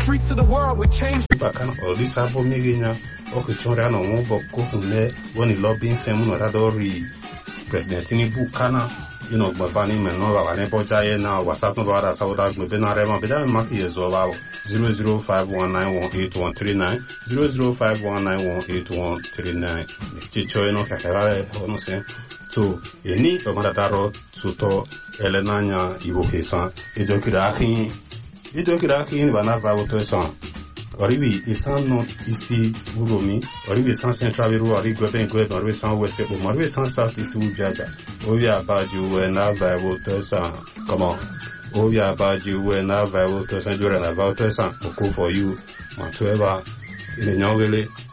streets of the world would change. Bakan Odisa Bomigina, Okichorano, Bokune, when he lobbying Femun Radori, President Tinubu Kana, you know, Bavani Menora, and Ebojaye now, was up to Rada Sauda, Benarema, but I'm not years of our 00519181139, 00519181139, Chichoino Kakare, Honose, to any of Madaro, Suto, Elenanya, Ivokesan, Idokiraki, Vanava, Wotosan. Oribi isan non isti uromi, oribi isan central viru, oribi goben goben, oribi isan west people, oribi isan south isti ubiaja. Obi abaju we na vaivo tosan. Come on. Obi abaju we na vaivo tosan, jure na vaivo tosan. Oko for you, matueva, ile nyongele.